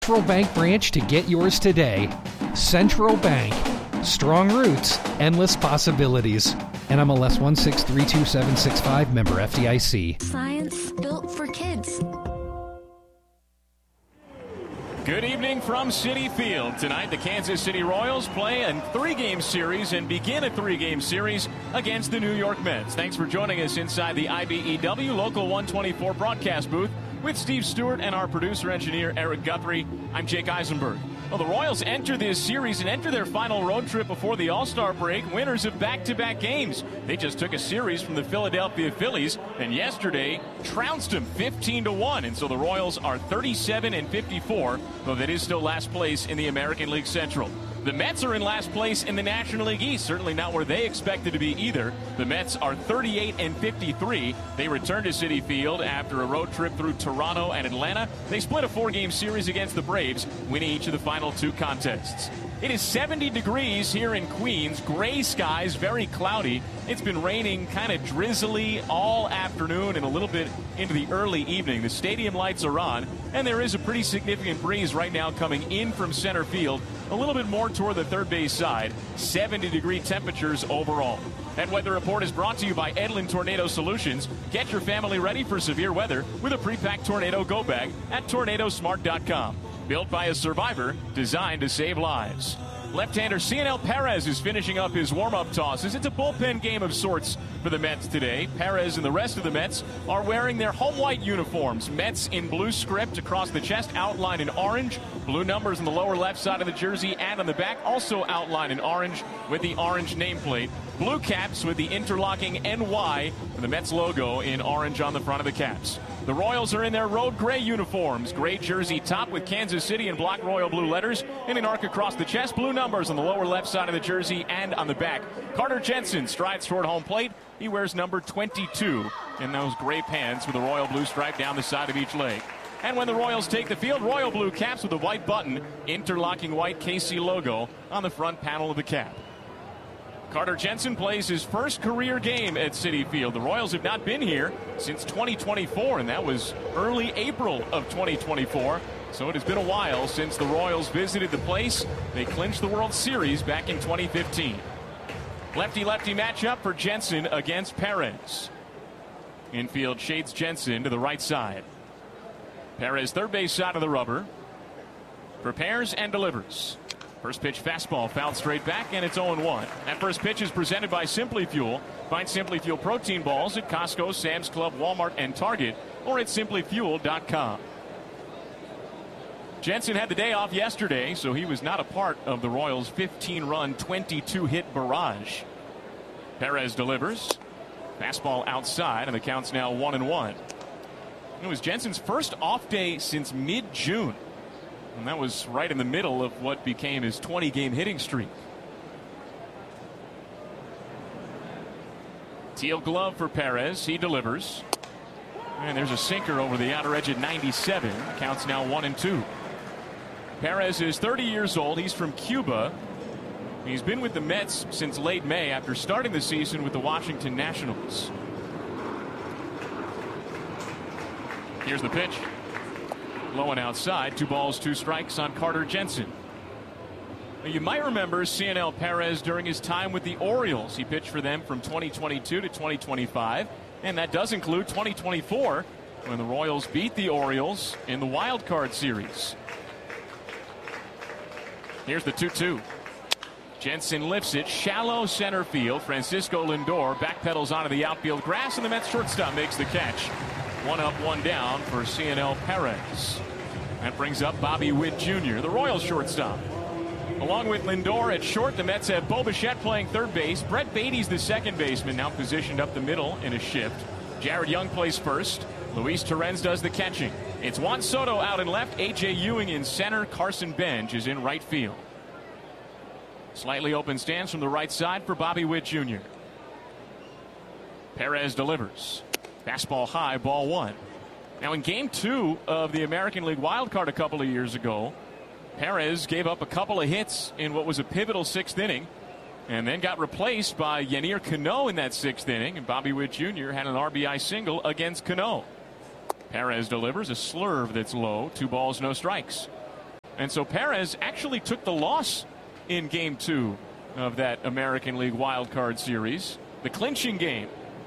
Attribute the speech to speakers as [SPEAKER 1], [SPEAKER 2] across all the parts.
[SPEAKER 1] Central Bank branch to get yours today. Central Bank. Strong roots, endless possibilities. NMLS 1632765, member FDIC.
[SPEAKER 2] Science built for kids.
[SPEAKER 3] Good evening from Citi Field. Tonight, the Kansas City Royals play a three-game series and begin a three-game series against the New York Mets. Thanks for joining us inside the IBEW Local 124 broadcast booth with Steve Stewart and our producer-engineer, Eric Guthrie. I'm Jake Eisenberg. Well, the Royals enter this series and enter their final road trip before the All-Star break, winners of back-to-back games. They just took a series from the Philadelphia Phillies, and yesterday trounced them 15-1. And so the Royals are 37-54, though that is still last place in the American League Central. The Mets are in last place in the National League East, certainly not where they expected to be either. The Mets are 38-53. They return to Citi Field after a road trip through Toronto and Atlanta. They split a four-game series against the Braves, winning each of the final two contests. It is 70 degrees here in Queens, gray skies, very cloudy. It's been raining kind of drizzly all afternoon and a little bit into the early evening. The stadium lights are on, and there is a pretty significant breeze right now coming in from center field, a little bit more toward the third base side. 70-degree temperatures overall. That weather report is brought to you by Edlin Tornado Solutions. Get your family ready for severe weather with a pre-packed Tornado Go Bag at tornadosmart.com. Built by a survivor, designed to save lives. Left-hander Cionel Perez is finishing up his warm-up tosses. It's a bullpen game of sorts for the Mets today. Perez and the rest of the Mets are wearing their home white uniforms. Mets in blue script across the chest, outlined in orange. Blue numbers on the lower left side of the jersey and on the back, also outlined in orange with the orange nameplate. Blue caps with the interlocking NY and the Mets logo in orange on the front of the caps. The Royals are in their road gray uniforms. Gray jersey top with Kansas City and block royal blue letters and an arc across the chest. Blue numbers on the lower left side of the jersey and on the back. Carter Jensen strides toward home plate. He wears number 22 in those gray pants with a royal blue stripe down the side of each leg. And when the Royals take the field, royal blue caps with a white button, interlocking white KC logo on the front panel of the cap. Carter Jensen plays his first career game at Citi Field. The Royals have not been here since 2024, and that was early April of 2024. So it has been a while since the Royals visited the place. They clinched the World Series back in 2015. Lefty-lefty matchup for Jensen against Perez. Infield shades Jensen to the right side. Perez, third base side of the rubber. Prepares and delivers. First pitch fastball fouled straight back, and it's 0-1. That first pitch is presented by Simply Fuel. Find Simply Fuel protein balls at Costco, Sam's Club, Walmart, and Target, or at simplyfuel.com. Jensen had the day off yesterday, so he was not a part of the Royals' 15-run, 22-hit barrage. Perez delivers. Fastball outside, and the count's now 1-1. It was Jensen's first off day since mid-June. And that was right in the middle of what became his 20-game hitting streak. Teal glove for Perez. He delivers. And there's a sinker over the outer edge at 97. Counts now 1-2. Perez is 30 years old. He's from Cuba. He's been with the Mets since late May after starting the season with the Washington Nationals. Here's the pitch. Low and outside. 2 balls, 2 strikes on Carter Jensen. You might remember Cionel Perez during his time with the Orioles. He pitched for them from 2022 to 2025. And that does include 2024 when the Royals beat the Orioles in the wild card series. Here's the 2-2. Jensen lifts it. Shallow center field. Francisco Lindor backpedals onto the outfield grass, and the Mets shortstop makes the catch. 1 up, 1 down for Cionel Perez. That brings up Bobby Witt Jr., the Royals shortstop. Along with Lindor at short, the Mets have Bo Bichette playing third base. Brett Beatty's the second baseman, now positioned up the middle in a shift. Jared Young plays first. Luis Torrens does the catching. It's Juan Soto out in left. A.J. Ewing in center. Carson Bench is in right field. Slightly open stance from the right side for Bobby Witt Jr. Perez delivers. Fastball high, ball 1. Now in game 2 of the American League Wild Card a couple of years ago, Perez gave up a couple of hits in what was a pivotal 6th inning and then got replaced by Yennier Cano in that 6th inning, and Bobby Witt Jr. had an RBI single against Cano. Perez delivers a slurve that's low. 2 balls, no strikes. And so Perez actually took the loss in Game 2 of that American League Wild Card Series, the clinching game.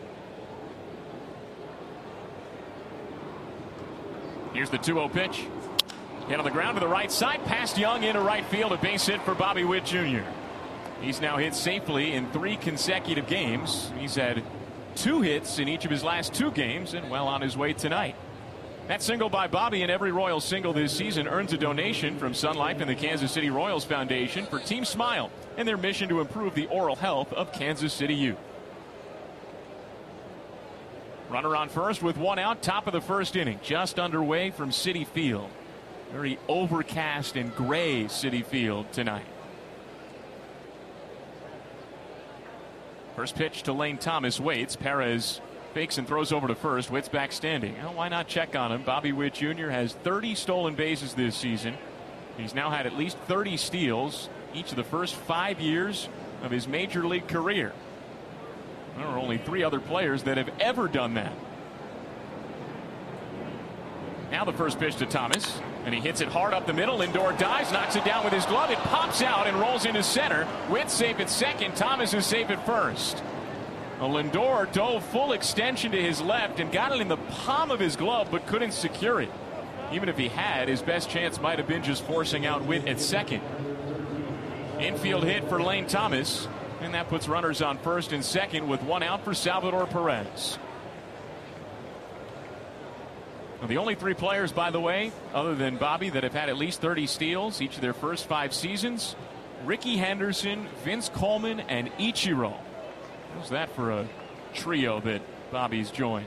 [SPEAKER 3] Here's the 2-0 pitch. Hit on the ground to the right side, past Young into right field, a base hit for Bobby Witt Jr. He's now hit safely in 3 consecutive games. He's had 2 hits in each of his last 2 games and well on his way tonight. That single by Bobby and every Royals single this season earns a donation from Sun Life and the Kansas City Royals Foundation for Team Smile and their mission to improve the oral health of Kansas City youth. Runner on first with 1 out, top of the first inning, just underway from Citi Field. Very overcast and gray Citi Field tonight. First pitch to Lane Thomas waits. Perez fakes and throws over to first. Witt's back standing. Well, why not check on him? Bobby Witt Jr. has 30 stolen bases this season. He's now had at least 30 steals each of the first 5 years of his major league career. There are only 3 other players that have ever done that. Now the first pitch to Thomas, and he hits it hard up the middle. Lindor dives, knocks it down with his glove. It pops out and rolls into center. Witt safe at second. Thomas is safe at first. Lindor dove full extension to his left and got it in the palm of his glove, but couldn't secure it. Even if he had, his best chance might have been just forcing out Witt at second. Infield hit for Lane Thomas, and that puts runners on first and second with 1 out for Salvador Perez. Well, the only 3 players, by the way, other than Bobby, that have had at least 30 steals each of their first 5 seasons: Rickey Henderson, Vince Coleman, and Ichiro. How's that for a trio that Bobby's joined?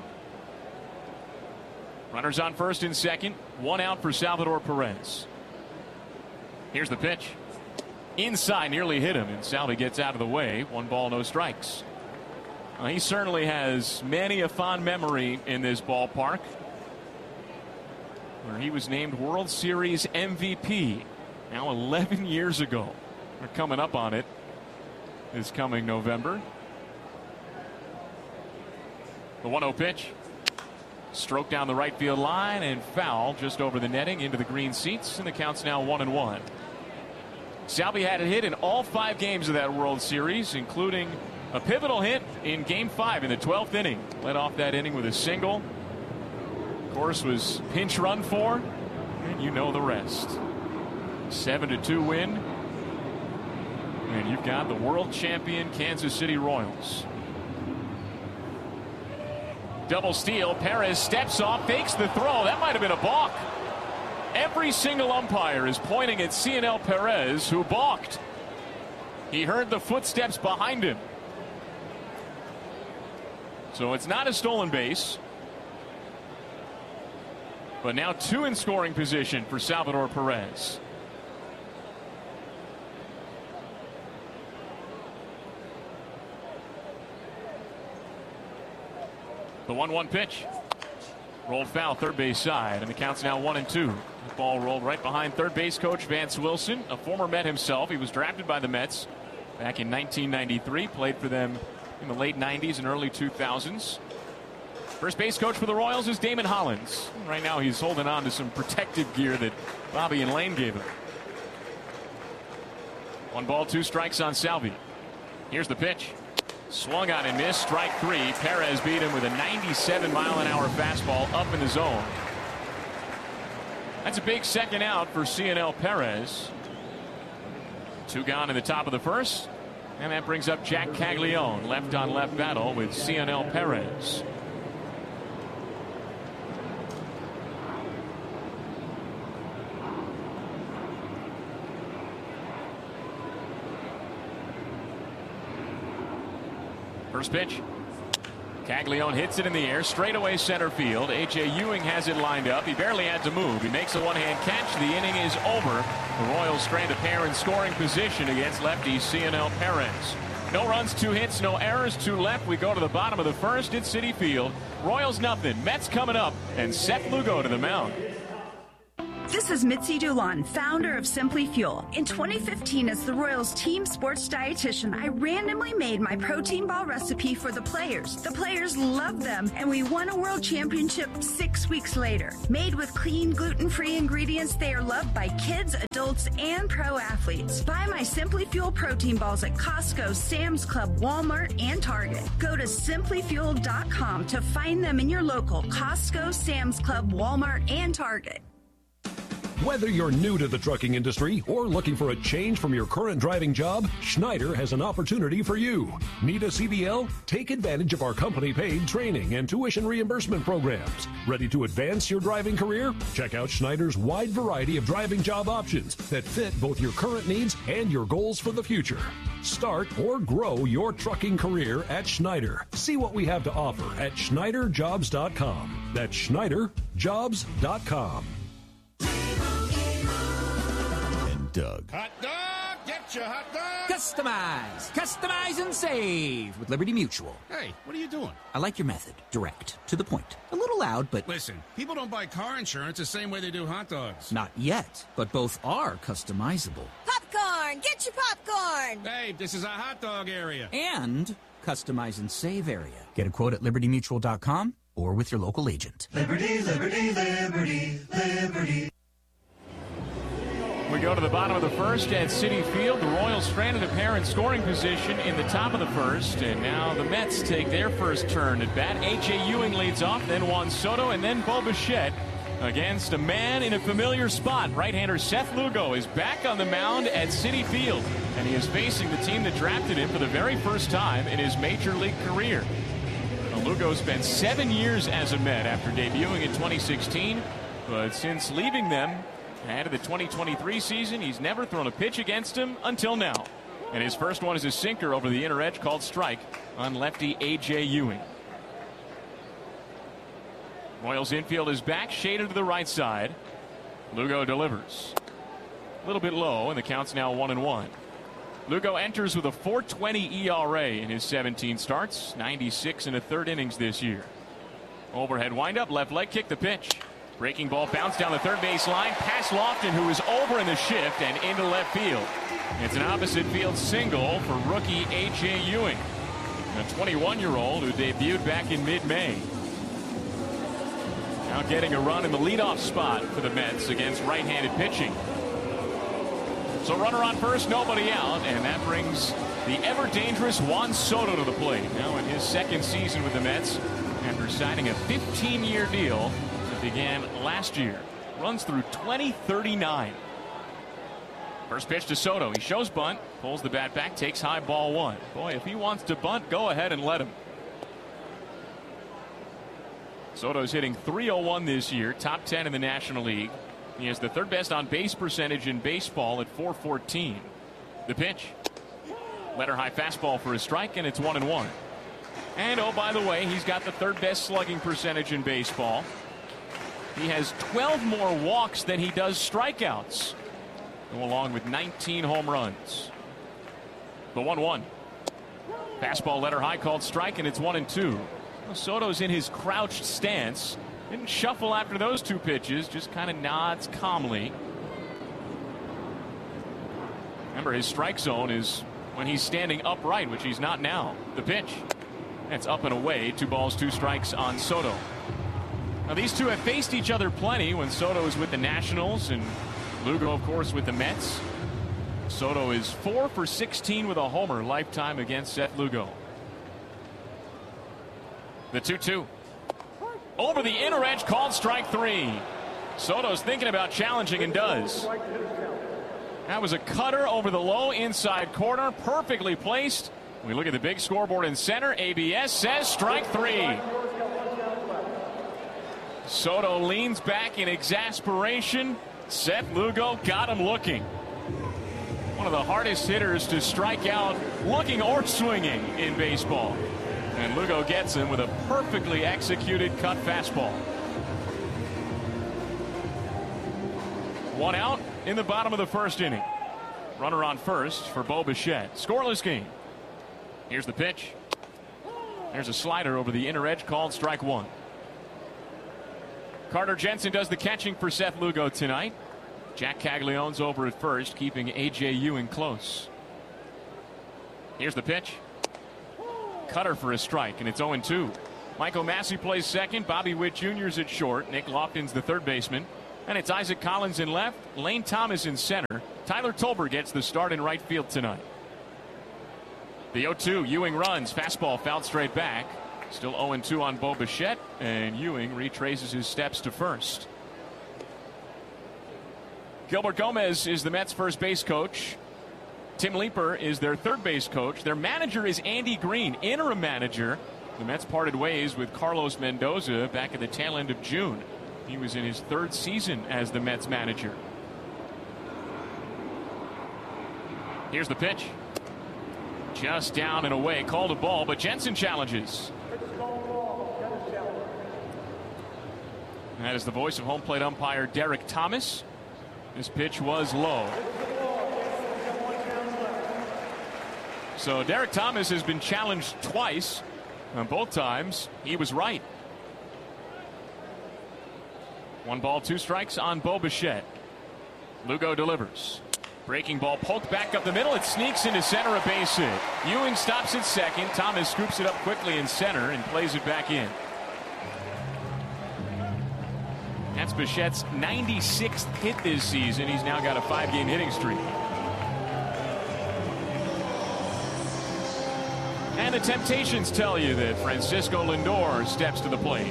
[SPEAKER 3] Runners on first and second, 1 out for Salvador Perez. Here's the pitch. Inside, nearly hit him, and Salvi gets out of the way. 1 ball, no strikes. Well, he certainly has many a fond memory in this ballpark, where he was named World Series MVP now 11 years ago. We're coming up on it this coming November. The 1-0 pitch. Stroke down the right field line and foul just over the netting into the green seats, and the count's now 1-1. Salvi had a hit in all 5 games of that World Series, including a pivotal hit in Game 5 in the 12th inning. Led off that inning with a single. Of course, was pinch run for, and you know the rest. 7-2 win, and you've got the world champion Kansas City Royals. Double steal. Perez steps off, fakes the throw. That might have been a balk. Every single umpire is pointing at Cionel Perez, who balked. He heard the footsteps behind him. So it's not a stolen base. But now 2 in scoring position for Salvador Perez. The 1-1 pitch. Rolled foul, third base side, and the count's now 1-2. The ball rolled right behind third base coach Vance Wilson, a former Met himself. He was drafted by the Mets back in 1993, played for them in the late 90s and early 2000s. First base coach for the Royals is Damon Hollins. Right now he's holding on to some protective gear that Bobby and Lane gave him. 1 ball, 2 strikes on Salvi. Here's the pitch. Swung on and missed. Strike 3. Perez beat him with a 97-mile-an-hour fastball up in the zone. That's a big second out for Cionel Perez. 2 gone in the top of the first. And that brings up Jack Caglione. Left-on-left battle with Cionel Perez. First pitch. Caglione hits it in the air, straightaway center field. A.J. Ewing has it lined up. He barely had to move. He makes a one-hand catch. The inning is over. The Royals strand a pair in scoring position against lefty Cionel Perez. No runs, 2 hits, no errors, 2 left. We go to the bottom of the first at Citi Field. Royals nothing. Mets coming up, and Seth Lugo to the mound.
[SPEAKER 4] This is Mitzi Dulon, founder of Simply Fuel. In 2015, as the Royals team sports dietitian, I randomly made my protein ball recipe for the players. The players loved them, and we won a world championship 6 weeks later. Made with clean, gluten-free ingredients, they are loved by kids, adults, and pro athletes. Buy my Simply Fuel protein balls at Costco, Sam's Club, Walmart, and Target. Go to simplyfuel.com to find them in your local Costco, Sam's Club, Walmart, and Target.
[SPEAKER 5] Whether you're new to the trucking industry or looking for a change from your current driving job, Schneider has an opportunity for you. Need a CDL? Take advantage of our company-paid training and tuition reimbursement programs. Ready to advance your driving career? Check out Schneider's wide variety of driving job options that fit both your current needs and your goals for the future. Start or grow your trucking career at Schneider. See what we have to offer at SchneiderJobs.com. That's SchneiderJobs.com.
[SPEAKER 6] Doug.
[SPEAKER 7] Hot dog, get your hot dog.
[SPEAKER 8] Customize and save with Liberty Mutual.
[SPEAKER 7] Hey, what are you doing?
[SPEAKER 8] I like your method. Direct, to the point. A little loud, but...
[SPEAKER 7] Listen, people don't buy car insurance the same way they do hot dogs.
[SPEAKER 8] Not yet, but both are customizable.
[SPEAKER 2] Popcorn! Get your popcorn!
[SPEAKER 7] Babe, this is a hot dog area.
[SPEAKER 8] And customize and save area. Get a quote at libertymutual.com or with your local agent.
[SPEAKER 9] Liberty, liberty, liberty, liberty.
[SPEAKER 3] We go to the bottom of the first at Citi Field. The Royals stranded a pair in scoring position in the top of the first, and now the Mets take their first turn at bat. A.J. Ewing leads off, then Juan Soto, and then Bo Bichette against a man in a familiar spot. Right-hander Seth Lugo is back on the mound at Citi Field, and he is facing the team that drafted him for the very first time in his major league career. Now, Lugo spent 7 years as a Met after debuting in 2016, but since leaving them ahead of the 2023 season, he's never thrown a pitch against him until now. And his first one is a sinker over the inner edge called strike on lefty A.J. Ewing. Royals infield is back, shaded to the right side. Lugo delivers. A little bit low, and the count's now 1-1. Lugo enters with a .420 ERA in his 17 starts, 96 and a third innings this year. Overhead windup, left leg kick, the pitch. Breaking ball bounced down the third base line, past Lofton, who is over in the shift and into left field. It's an opposite field single for rookie A.J. Ewing, a 21-year-old who debuted back in mid-May. Now getting a run in the leadoff spot for the Mets against right-handed pitching. So runner on first, nobody out, and that brings the ever-dangerous Juan Soto to the plate. Now in his second season with the Mets, after signing a 15-year deal began last year. Runs through 2039. First pitch to Soto. He shows bunt, pulls the bat back, takes high, ball one. Boy, if he wants to bunt, go ahead and let him. Soto's hitting .301 this year, top 10 in the National League. He has the third best on base percentage in baseball at .414. The pitch. Letter high fastball for a strike, and it's 1-1. And oh, by the way, he's got the third best slugging percentage in baseball. He has 12 more walks than he does strikeouts, along with 19 home runs. The 1-1. Fastball letter high called strike, and it's 1-2. Well, Soto's in his crouched stance. Didn't shuffle after those two pitches, just kind of nods calmly. Remember, his strike zone is when he's standing upright, which he's not now. The pitch. That's up and away. 2 balls, 2 strikes on Soto. Now, these two have faced each other plenty when Soto is with the Nationals and Lugo, of course, with the Mets. Soto is 4 for 16 with a homer lifetime against Seth Lugo. The 2-2. Over the inner edge, called strike 3. Soto's thinking about challenging and does. That was a cutter over the low inside corner, perfectly placed. We look at the big scoreboard in center. ABS says strike 3. Soto leans back in exasperation. Seth Lugo got him looking. One of the hardest hitters to strike out looking or swinging in baseball. And Lugo gets him with a perfectly executed cut fastball. 1 out in the bottom of the first inning. Runner on first for Bo Bichette. Scoreless game. Here's the pitch. There's a slider over the inner edge called strike 1. Carter Jensen does the catching for Seth Lugo tonight. Jack Caglione's over at first, keeping A.J. Ewing close. Here's the pitch. Cutter for a strike, and it's 0-2. Michael Massey plays second. Bobby Witt Jr.'s at short. Nick Lofton's the third baseman. And it's Isaac Collins in left. Lane Thomas in center. Tyler Tolbert gets the start in right field tonight. The 0-2. Ewing runs. Fastball fouled straight back. Still 0-2 on Bo Bichette. And Ewing retraces his steps to first. Gilbert Gomez is the Mets' first base coach. Tim Leeper is their third base coach. Their manager is Andy Green, interim manager. The Mets parted ways with Carlos Mendoza back at the tail end of June. He was in his third season as the Mets manager. Here's the pitch. Just down and away. Called a ball, but Jensen challenges. That is the voice of home plate umpire Derek Thomas. This pitch was low. So Derek Thomas has been challenged twice. And both times he was right. 1 ball, 2 strikes on Bo Bichette. Lugo delivers. Breaking ball poked back up the middle. It sneaks into center, a base hit. Ewing stops at second. Thomas scoops it up quickly in center and plays it back in. That's Bichette's 96th hit this season. He's now got a 5-game hitting streak. And the Temptations tell you that Francisco Lindor steps to the plate.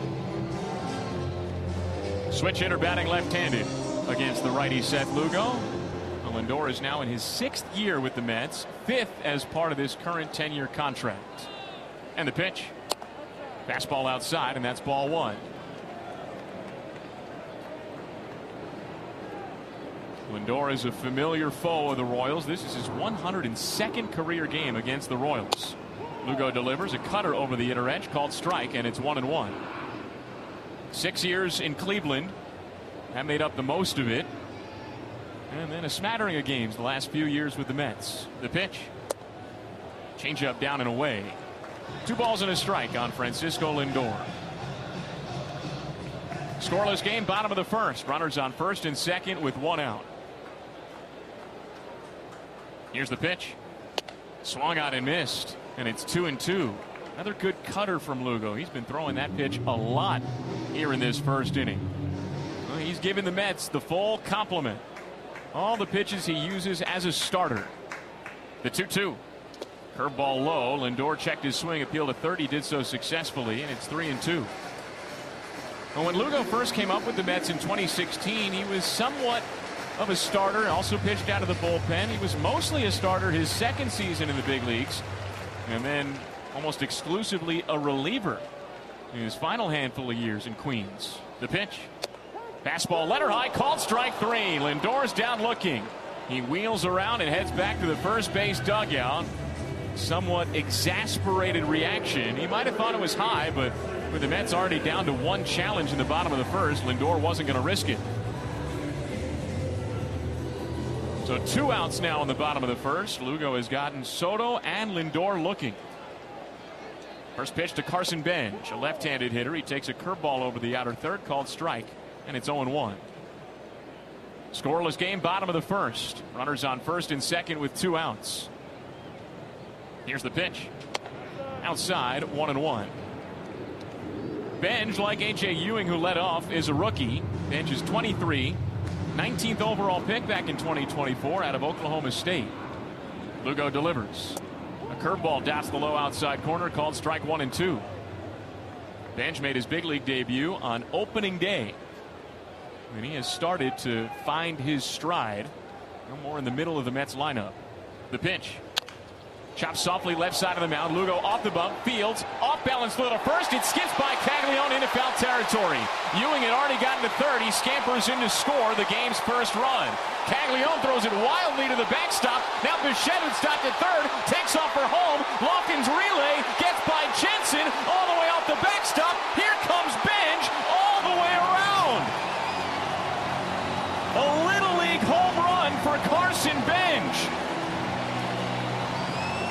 [SPEAKER 3] Switch hitter batting left-handed against the righty Seth Lugo. Lindor is now in his 6th year with the Mets, 5th as part of this current 10-year contract. And the pitch. Fastball outside, and that's ball 1. Lindor is a familiar foe of the Royals. This is his 102nd career game against the Royals. Lugo delivers a cutter over the inner edge called strike, and it's 1-1. 6 years in Cleveland. That made up the most of it. And then a smattering of games the last few years with the Mets. The pitch. Changeup down and away. 2 balls and a strike on Francisco Lindor. Scoreless game, bottom of the first. Runners on first and second with 1 out. Here's the pitch. Swung out and missed. And it's 2-2. Another good cutter from Lugo. He's been throwing that pitch a lot here in this first inning. Well, he's giving the Mets the full complement. All the pitches he uses as a starter. The 2-2. Curveball low. Lindor checked his swing, appealed to third. He did so successfully, and it's 3-2. Well, when Lugo first came up with the Mets in 2016, he was somewhat of a starter, also pitched out of the bullpen. He was mostly a starter his second season in the big leagues, and then almost exclusively a reliever in his final handful of years in Queens. The pitch. Fastball letter high, called strike 3. Lindor's down looking. He wheels around and heads back to the first base dugout. Somewhat exasperated reaction. He might have thought it was high, but with the Mets already down to 1 challenge in the bottom of the first, Lindor wasn't going to risk it. So 2 outs now in the bottom of the first. Lugo has gotten Soto and Lindor looking. First pitch to Carson Bench, a left-handed hitter. He takes a curveball over the outer third, called strike, and it's 0-1. Scoreless game, bottom of the first. Runners on first and second with 2 outs. Here's the pitch. Outside, 1-1. Bench, like A.J. Ewing, who led off, is a rookie. Bench is 23. 19th overall pick back in 2024 out of Oklahoma State. Lugo delivers. A curveball dots the low outside corner, called strike 1 and 2. Bench made his big league debut on opening day. And he has started to find his stride. No more in the middle of the Mets lineup. The pitch. Chopped softly left side of the mound. Lugo off the bump. Fields off balance throw to first. It skips by Caglione into foul territory. Ewing had already gotten to third. He scampers in to score the game's first run. Caglione throws it wildly to the backstop. Now Bichette, who stopped at third, takes off for home. Lofton's relay gets by Jensen all the way off the backstop. Here comes Bench all the way around. A Little League home run for Carson Bench.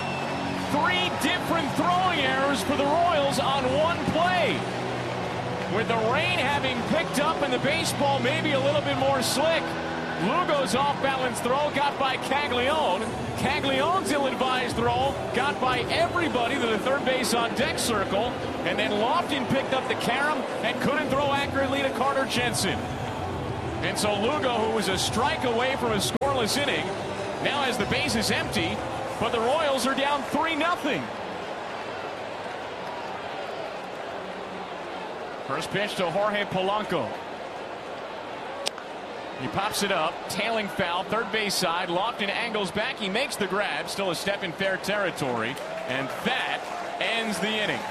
[SPEAKER 3] 3 different throwing errors for the Royals on 1 play. With the rain having picked up and the baseball maybe a little bit more slick, Lugo's off-balance throw got by Caglione. Caglione's ill-advised throw got by everybody to the third base on deck circle. And then Lofton picked up the carom and couldn't throw accurately to Carter Jensen. And so Lugo, who was a strike away from a scoreless inning, now has the bases empty, but the Royals are down 3-0. First pitch to Jorge Polanco. He pops it up, tailing foul, third base side. Lofton angles back. He makes the grab. Still a step in fair territory. And that ends the inning.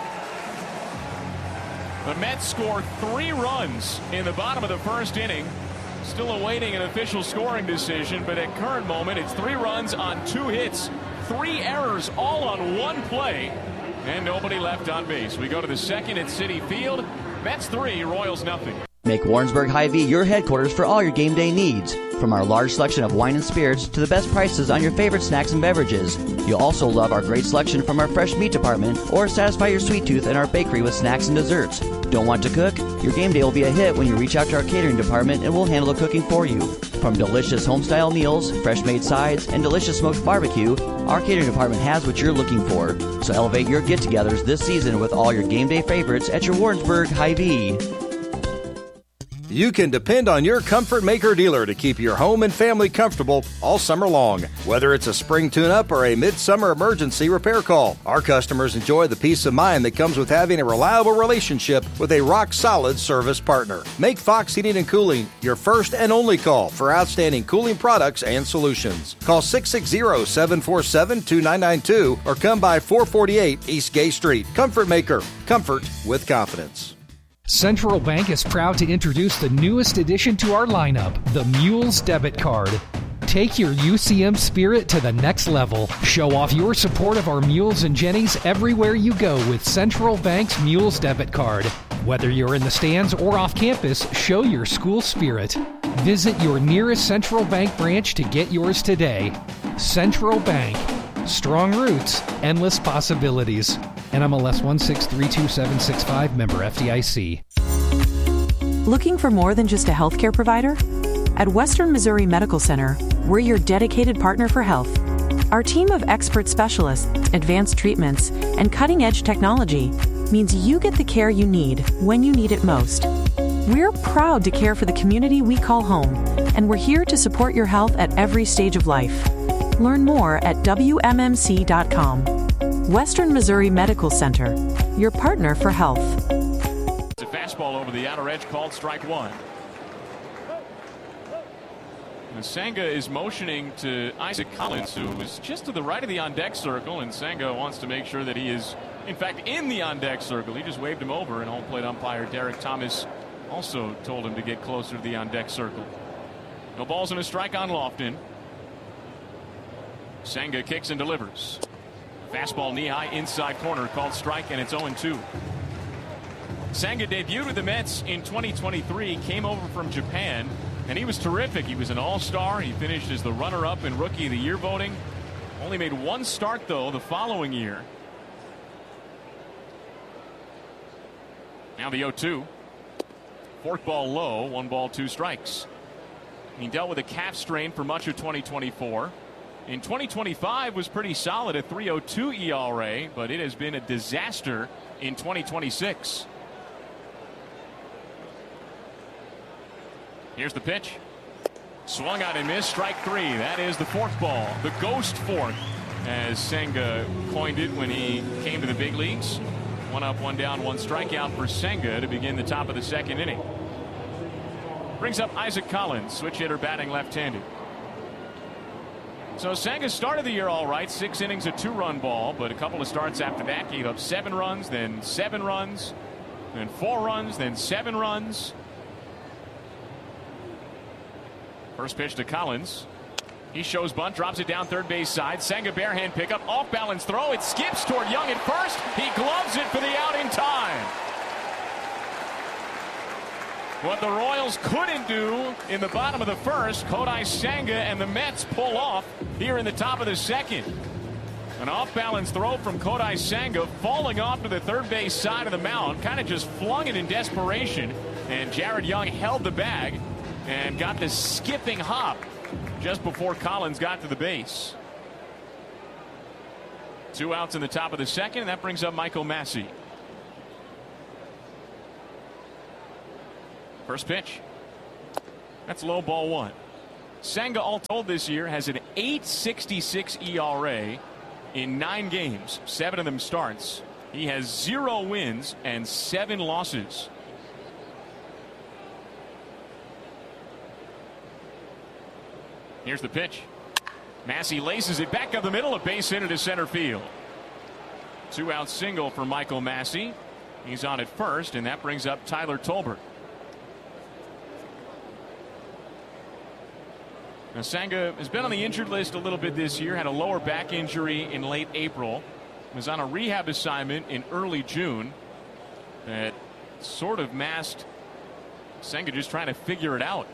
[SPEAKER 3] The Mets score 3 runs in the bottom of the first inning. Still awaiting an official scoring decision, but at current moment, it's 3 runs on 2 hits. 3 errors all on 1 play. And nobody left on base. We go to the second at Citi Field. Mets 3, Royals nothing.
[SPEAKER 10] Make Warrensburg Hy-Vee your headquarters for all your game day needs. From our large selection of wine and spirits to the best prices on your favorite snacks and beverages. You'll also love our great selection from our fresh meat department or satisfy your sweet tooth in our bakery with snacks and desserts. Don't want to cook? Your game day will be a hit when you reach out to our catering department and we'll handle the cooking for you. From delicious home-style meals, fresh-made sides, and delicious smoked barbecue, our catering department has what you're looking for. So elevate your get-togethers this season with all your game day favorites at your Warrensburg Hy-Vee.
[SPEAKER 11] You can depend on your Comfort Maker dealer to keep your home and family comfortable all summer long. Whether it's a spring tune-up or a midsummer emergency repair call, our customers enjoy the peace of mind that comes with having a reliable relationship with a rock-solid service partner. Make Fox Heating and Cooling your first and only call for outstanding cooling products and solutions. Call 660-747-2992 or come by 448 East Gay Street. Comfort Maker. Comfort with confidence.
[SPEAKER 1] Central Bank is proud to introduce the newest addition to our lineup, the Mules Debit Card. Take your UCM spirit to the next level. Show off your support of our Mules and Jennies everywhere you go with Central Bank's Mules Debit Card. Whether you're in the stands or off campus, show your school spirit. Visit your nearest Central Bank branch to get yours today. Central Bank. Strong roots, endless possibilities. NMLS 1632765, member FDIC.
[SPEAKER 12] Looking for more than just a healthcare provider? At Western Missouri Medical Center, we're your dedicated partner for health. Our team of expert specialists, advanced treatments, and cutting-edge technology means you get the care you need when you need it most. We're proud to care for the community we call home, and we're here to support your health at every stage of life. Learn more at WMMC.com. Western Missouri Medical Center, your partner for health.
[SPEAKER 3] It's a fastball over the outer edge called strike 1. And Senga is motioning to Isaac Collins, who is just to the right of the on-deck circle, and Senga wants to make sure that he is, in fact, in the on-deck circle. He just waved him over, and home plate umpire Derek Thomas also told him to get closer to the on-deck circle. No balls and a strike on Lofton. Senga kicks and delivers. Fastball knee-high inside corner called strike, and it's 0-2. Senga debuted with the Mets in 2023, came over from Japan, and he was terrific. He was an all-star. He finished as the runner-up in Rookie of the Year voting. Only made 1 start, though, the following year. Now the 0-2. Fourth ball low, 1 ball, 2 strikes. He dealt with a calf strain for much of 2024. In 2025 was pretty solid, a 3.02 ERA, but it has been a disaster in 2026. Here's the pitch. Swung out and missed, strike 3. That is the fourth ball, the ghost fourth, as Senga coined it when he came to the big leagues. 1 up, 1 down, 1 strikeout for Senga to begin the top of the second inning. Brings up Isaac Collins, switch hitter batting left-handed. So Senga started the year all right, 6 innings, a 2-run ball, but a couple of starts after that gave up 7 runs, then 7 runs, then 4 runs, then 7 runs. First pitch to Collins. He shows bunt, drops it down third base side. Senga barehand pickup, off balance throw. It skips toward Young at first. He gloves it for the out in time. What the Royals couldn't do in the bottom of the first, Kodai Senga and the Mets pull off here in the top of the second. An off-balance throw from Kodai Senga, falling off to the third base side of the mound, kind of just flung it in desperation, and Jared Young held the bag and got the skipping hop just before Collins got to the base. 2 outs in the top of the second, and that brings up Michael Massey. First pitch. That's low, ball 1. Senga, all told this year, has an .866 ERA in 9 games, 7 of them starts. He has 0 wins and 7 losses. Here's the pitch. Massey laces it back up the middle, a base hit into center field. 2-out single for Michael Massey. He's on at first, and that brings up Tyler Tolbert. Now, Senga has been on the injured list a little bit this year, had a lower back injury in late April, was on a rehab assignment in early June that sort of masked Senga just trying to figure it out.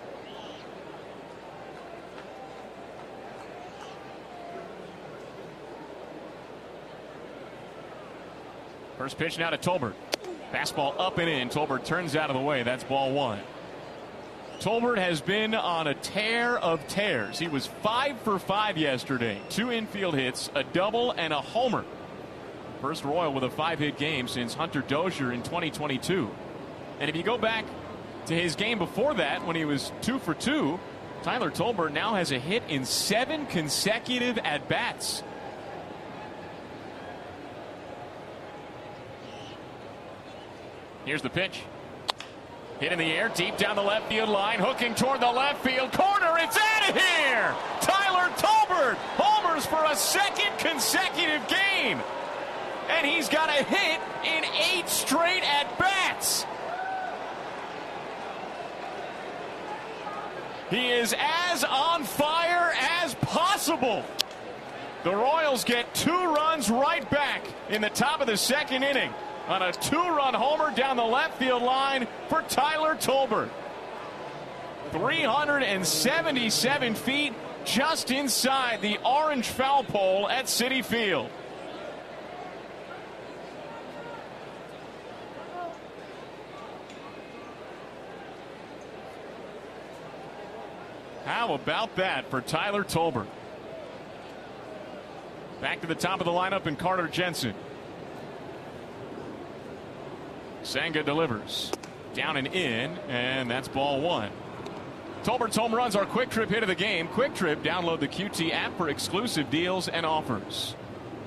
[SPEAKER 3] First pitch now to Tolbert. Fastball up and in. Tolbert turns out of the way. That's ball 1. Tolbert has been on a tear of tears. He was 5 for 5 yesterday. 2 infield hits, a double, and a homer. First Royal with a 5-hit game since Hunter Dozier in 2022. And if you go back to his game before that, when he was 2 for 2, Tyler Tolbert now has a hit in 7 consecutive at-bats. Here's the pitch. Hit in the air, deep down the left field line, hooking toward the left field corner. It's out of here! Tyler Tolbert homers for a 2nd consecutive game. And he's got a hit in 8 straight at-bats. He is as on fire as possible. The Royals get 2 runs right back in the top of the 2nd inning on a 2-run homer down the left field line for Tyler Tolbert. 377 feet just inside the orange foul pole at Citi Field. How about that for Tyler Tolbert? Back to the top of the lineup in Carter Jensen. Senga delivers. Down and in, and that's ball 1. Tolbert's home runs are Quick Trip hit of the game. Quick Trip, download the QT app for exclusive deals and offers.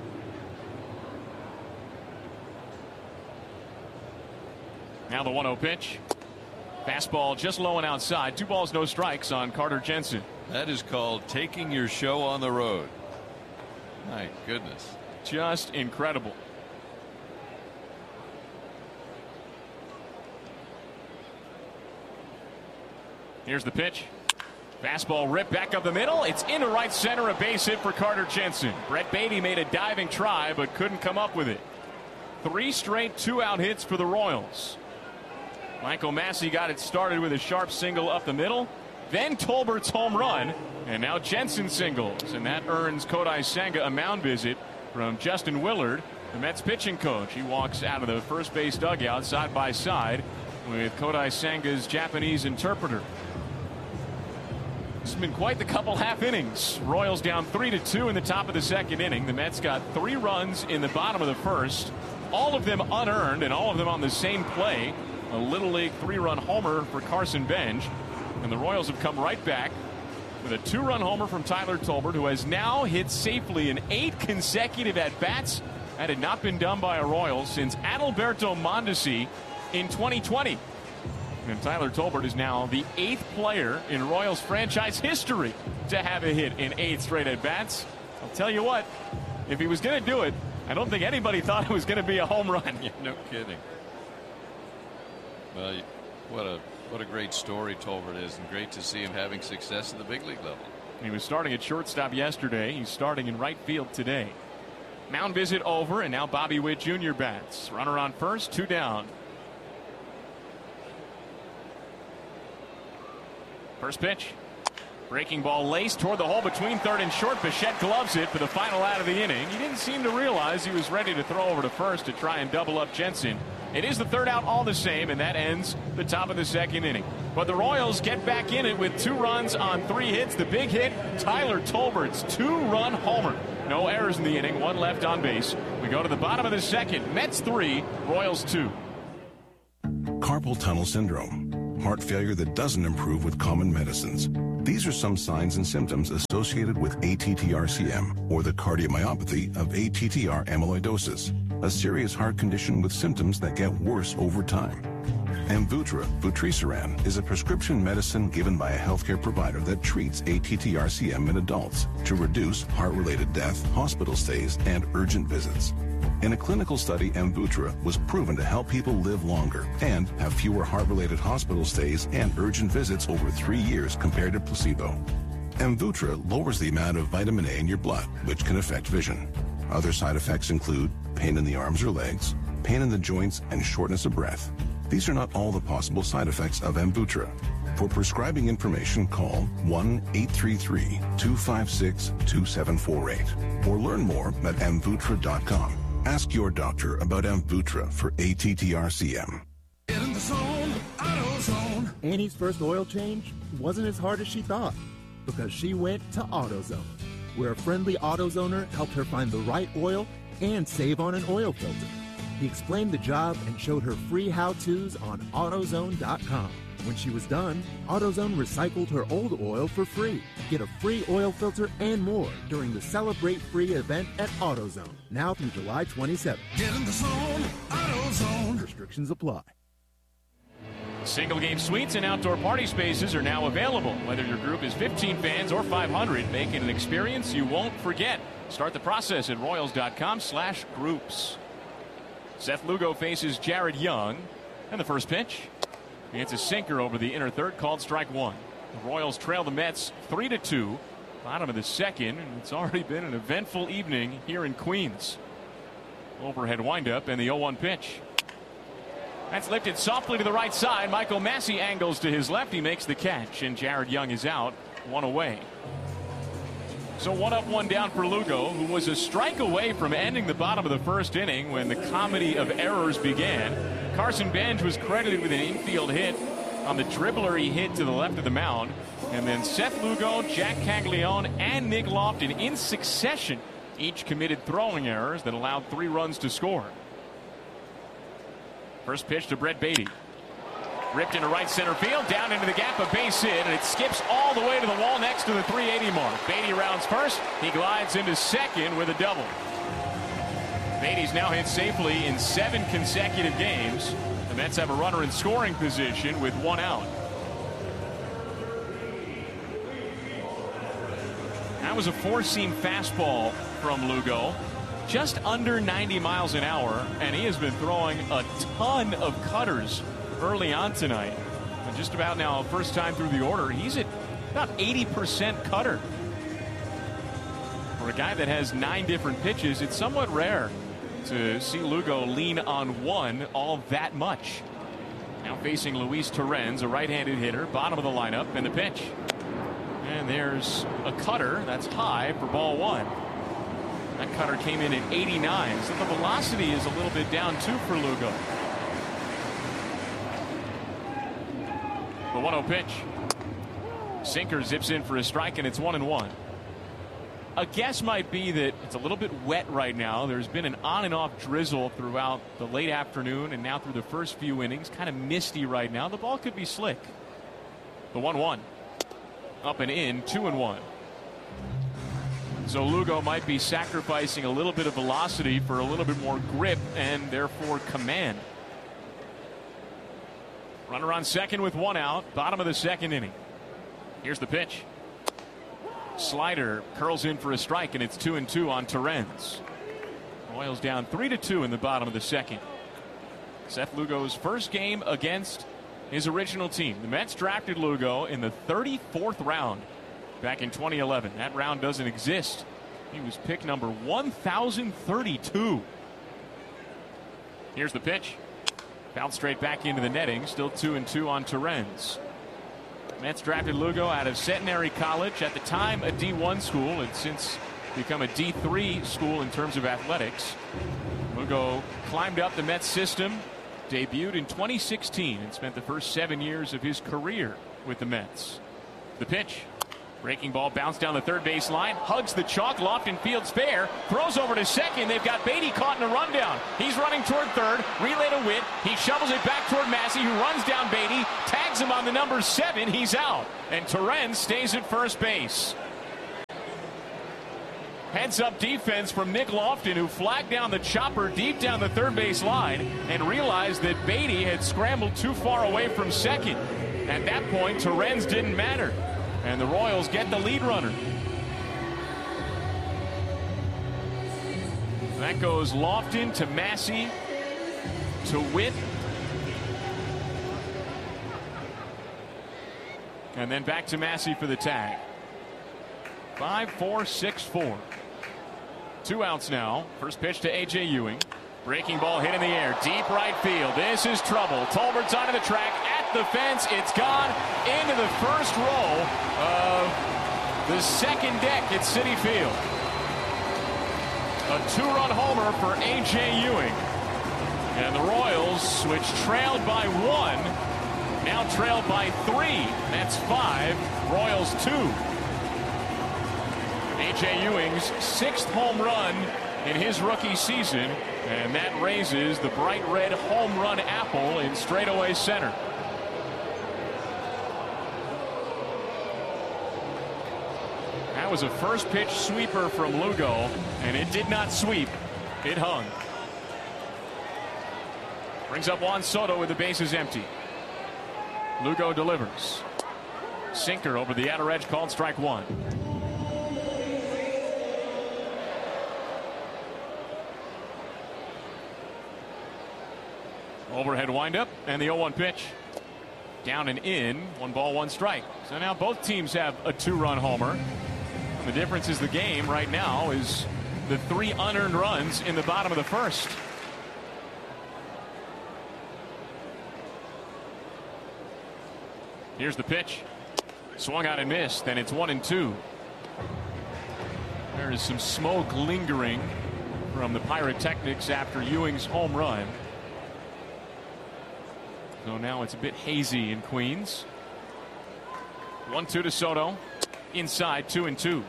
[SPEAKER 3] Now the 1-0 pitch. Fastball just low and outside. 2 balls, no strikes on Carter Jensen.
[SPEAKER 6] That is called taking your show on the road. My goodness.
[SPEAKER 3] Just incredible. Here's the pitch. Fastball ripped back up the middle. It's into right center, a base hit for Carter Jensen. Brett Beatty made a diving try but couldn't come up with it. 3 straight 2-out hits for the Royals. Michael Massey got it started with a sharp single up the middle. Then Tolbert's home run. And now Jensen singles. And that earns Kodai Senga a mound visit from Justin Willard, the Mets pitching coach. He walks out of the first base dugout side by side with Kodai Senga's Japanese interpreter. It's been quite the couple half innings. Royals down 3-2 in the top of the 2nd inning. The Mets got 3 runs in the bottom of the 1st. All of them unearned and all of them on the same play. A Little League 3-run homer for Carson Benj. And the Royals have come right back with a 2-run homer from Tyler Tolbert, who has now hit safely in 8 consecutive at-bats. That had not been done by a Royal since Adalberto Mondesi in 2020. And Tyler Tolbert is now the 8th player in Royals franchise history to have a hit in 8 straight at-bats. I'll tell you what, if he was going to do it, I don't think anybody thought it was going to be a home run.
[SPEAKER 6] Yeah, no kidding. Well, what a great story Tolbert is, and great to see him having success at the big league level.
[SPEAKER 3] He was starting at shortstop yesterday. He's starting in right field today. Mound visit over, and now Bobby Witt Jr. bats. Runner on first, 2 down. First pitch. Breaking ball laced toward the hole between third and short. Bichette gloves it for the final out of the inning. He didn't seem to realize he was ready to throw over to first to try and double up Jensen. It is the third out all the same, and that ends the top of the second inning. But the Royals get back in it with 2 runs on 3 hits. The big hit, Tyler Tolbert's 2-run homer. No errors in the inning, 1 left on base. We go to the bottom of the second. Mets 3, Royals 2.
[SPEAKER 13] Carpal tunnel syndrome, heart failure that doesn't improve with common medicines. These are some signs and symptoms associated with ATTR-CM, or the cardiomyopathy of ATTR amyloidosis, a serious heart condition with symptoms that get worse over time. Amvuttra, vutrisiran, is a prescription medicine given by a healthcare provider that treats ATTR-CM in adults to reduce heart-related death, hospital stays, and urgent visits. In a clinical study, Amvuttra was proven to help people live longer and have fewer heart-related hospital stays and urgent visits over 3 years compared to placebo. Amvuttra lowers the amount of vitamin A in your blood, which can affect vision. Other side effects include pain in the arms or legs, pain in the joints, and shortness of breath. These are not all the possible side effects of Amvuttra. For prescribing information, call 1-833-256-2748 or learn more at Amvuttra.com. Ask your doctor about Amvuttra for ATTR-CM.
[SPEAKER 14] Get in the zone, AutoZone. Annie's first oil change wasn't as hard as she thought because she went to AutoZone, where a friendly AutoZoner helped her find the right oil and save on an oil filter. He explained the job and showed her free how-tos on AutoZone.com. When she was done, AutoZone recycled her old oil for free. Get a free oil filter and more during the Celebrate Free event at AutoZone, now through July 27th. Get in the zone, AutoZone. Restrictions apply.
[SPEAKER 3] Single game suites and outdoor party spaces are now available. Whether your group is 15 fans or 500, make it an experience you won't forget. Start the process at Royals.com/groups. Seth Lugo faces Jared Young. And the first pitch. It's a sinker over the inner third, called strike 1. The Royals trail the Mets 3-2. Bottom of the second, and it's already been an eventful evening here in Queens. Overhead windup and the 0-1 pitch. That's lifted softly to the right side. Michael Massey angles to his left. He makes the catch, and Jared Young is out, 1 away. So 1 up, 1 down for Lugo, who was a strike away from ending the bottom of the first inning when the comedy of errors began. Carson Benj was credited with an infield hit on the dribbler he hit to the left of the mound. And then Seth Lugo, Jack Caglione, and Nick Lofton in succession each committed throwing errors that allowed 3 runs to score. First pitch to Brett Beatty. Ripped into right center field, down into the gap, a base hit, and it skips all the way to the wall next to the 380 mark. Beatty rounds first. He glides into second with a double. Beatty's now hit safely in 7 consecutive games. The Mets have a runner in scoring position with 1 out. That was a 4-seam fastball from Lugo. Just under 90 miles an hour, and he has been throwing a ton of cutters early on tonight. And just about now, first time through the order, he's at about 80% cutter. For a guy that has 9 different pitches, it's somewhat rare to see Lugo lean on one all that much. Now facing Luis Torrens, a right-handed hitter, bottom of the lineup, and the pitch. And there's a cutter that's high for ball 1. That cutter came in at 89, so the velocity is a little bit down too for Lugo. The 1-0 pitch. Sinker zips in for a strike, and it's 1-1. A guess might be that it's a little bit wet right now. There's been an on and off drizzle throughout the late afternoon and now through the first few innings. Kind of misty right now. The ball could be slick. The 1-1. Up and in, 2-1. So Lugo might be sacrificing a little bit of velocity for a little bit more grip and therefore command. Runner on second with 1 out. Bottom of the second inning. Here's the pitch. Slider curls in for a strike, and it's 2-2 on Torrens. Royals down 3-2 in the bottom of the second. Seth Lugo's first game against his original team. The Mets drafted Lugo in the 34th round back in 2011. That round doesn't exist. He was pick number 1032. Here's the pitch. Bounced straight back into the netting. Still 2-2 on Torrens. Mets drafted Lugo out of Centenary College, at the time a D1 school, and since become a D3 school in terms of athletics. Lugo climbed up the Mets system, debuted in 2016, and spent the first 7 years of his career with the Mets. The pitch. Breaking ball bounced down the third base line, hugs the chalk, Lofton fields fair, throws over to second. They've got Beatty caught in a rundown. He's running toward third, relay to Witt. He shovels it back toward Massey, who runs down Beatty, tags him on the number 7. He's out, and Torrens stays at first base. Heads up defense from Nick Lofton, who flagged down the chopper deep down the third base line and realized that Beatty had scrambled too far away from second. At that point, Torrens didn't matter, and the Royals get the lead runner. That goes Lofton to Massey to Witt. And then back to Massey for the tag. 5-4-6-4. 2 outs now. First pitch to A.J. Ewing. Breaking ball hit in the air. Deep right field. This is trouble. Tolbert's onto the track. At the fence. It's gone into the first row of the second deck at Citi Field. A 2-run homer for A.J. Ewing. And the Royals, which trailed by 1, now trailed by 3. That's 5. Royals 2. A.J. Ewing's 6th home run in his rookie season, and that raises the bright red home run apple in straightaway center. That was a first pitch sweeper from Lugo, and it did not sweep. It hung. Brings up Juan Soto with the bases empty. Lugo delivers. Sinker over the outer edge, called strike 1. Overhead windup and the 0-1 pitch. Down and in. 1 ball, 1 strike. So now both teams have a 2-run homer. And the difference is the game right now is the 3 unearned runs in the bottom of the first. Here's the pitch. Swung out and missed. Then it's 1-2. There is some smoke lingering from the Pyrotechnics after Ewing's home run. So now it's a bit hazy in Queens. 1-2 to Soto. Inside, 2-2.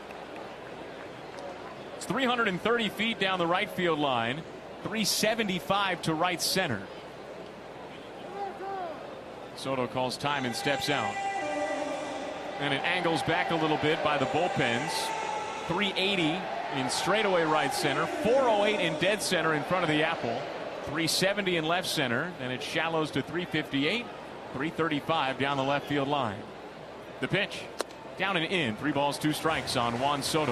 [SPEAKER 3] It's 330 feet down the right field line. 375 to right center. Soto calls time and steps out. And it angles back a little bit by the bullpens. 380 in straightaway right center. 408 in dead center in front of the apple. 370 in left center, then it shallows to 358, 335 down the left field line. The pitch down and in. 3 balls, 2 strikes on Juan Soto.